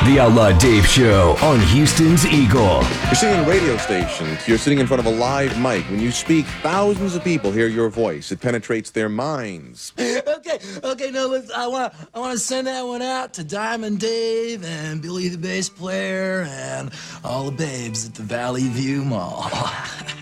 The Outlaw Dave Show on Houston's Eagle. You're sitting in a radio station. You're sitting in front of a live mic. When you speak, thousands of people hear your voice. It penetrates their minds. Okay. No, listen, I want to send that one out to Diamond Dave and Billy the bass player and all the babes at the Valley View Mall.